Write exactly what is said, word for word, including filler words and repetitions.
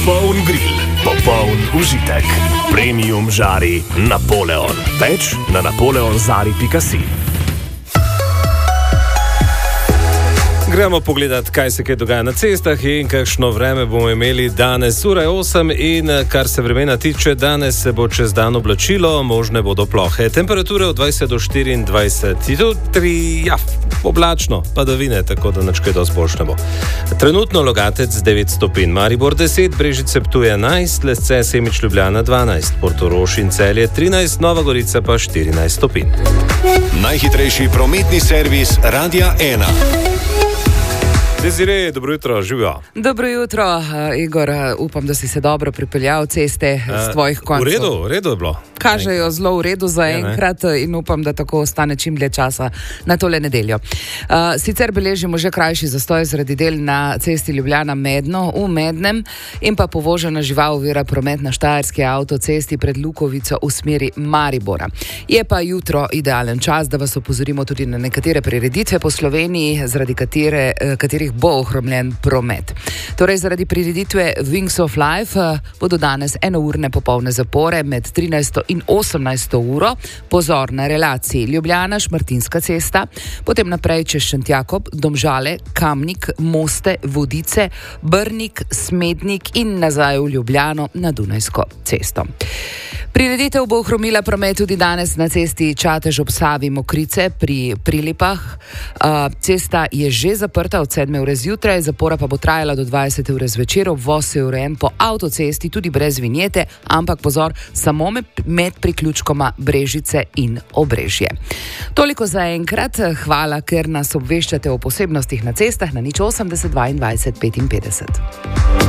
Popoln grill, popoln užitek. Premium žari Napoleon. Več na napoleonzari pika si. Gremo pogledat, kaj se kaj dogaja na cestah in kakšno vreme bomo imeli danes. Ura je osem in kar se vremena tiče, danes se bo čez dan oblačilo, možne bodo plohe. Temperature od dvajset do štiriindvajset, jutri, ja, oblačno, padavine, tako da nič kaj dosti boljše ne bo. Trenutno Logatec devet stopinj, Maribor deset, Brežice Ptuj enajst, Lesce Semič Ljubljana dvanajst, Portorož in Celje trinajst, Nova Gorica pa štirinajst stopinj. Najhitrejši prometni servis Radia ena. Desiree, dobro jutro, živijo. Dobro jutro, Igor, upam, da si se dobro pripeljal ceste z tvojih koncev. V redu, v redu je bilo. Kažejo zelo v redu za enkrat in upam, da tako ostane čim dlje časa na tole nedeljo. Uh, sicer beležimo že krajši zastoj zaradi del na cesti Ljubljana-Medno v Mednem in pa povožena žival ovira promet na štajerski avtocesti pred Lukovico v smeri Maribora. Je pa jutro idealen čas, da vas opozorimo tudi na nekatere prireditve po Sloveniji, zaradi katere, katerih bo ohromljen promet. Torej, zaradi prireditve Wings of Life bodo danes enourne popolne zapore med trinajsto in osemnajsto uro, pozor na relaciji Ljubljana-Šmartinska cesta, potem naprej čez Šentjakob, Domžale, Kamnik, Moste, Vodice, Brnik, Smednik in nazaj v Ljubljano na Dunajsko cesto. Prireditev bo ohromila promet tudi danes na cesti Čatež ob Savi Mokrice pri Prilipah. Uh, cesta je že zaprta od sedme ure zjutraj, zapora pa bo trajala do dvajsete ure zvečer, obvoz je urejen po avtocesti tudi brez vinjete, ampak pozor, samo med, med priključkoma Brežice in Obrežje. Toliko za enkrat, hvala, ker nas obveščate o posebnostih na cestah na nič osemdeset dvaindvajset petinpetdeset.